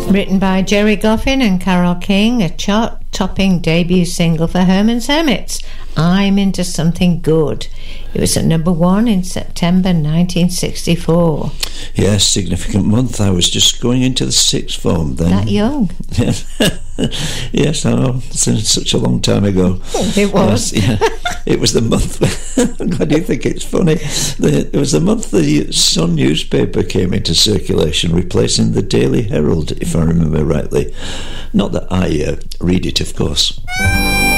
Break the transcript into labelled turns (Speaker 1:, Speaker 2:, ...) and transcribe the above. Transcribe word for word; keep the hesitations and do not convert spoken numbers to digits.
Speaker 1: Written by Jerry Goffin and Carole King, a chart-topping debut single for Herman's Hermits, I'm Into Something Good. It was at number one in September nineteen sixty-four.
Speaker 2: Yes, significant month. I was just going into the sixth form then.
Speaker 1: That young?
Speaker 2: Yes, I know. It's such a long time ago.
Speaker 1: It was.
Speaker 2: Yes, yeah. It was the month. I'm glad you think it's funny. The, it was the month the Sun newspaper came into circulation, replacing the Daily Herald, if I remember rightly. Not that I uh, read it, of course.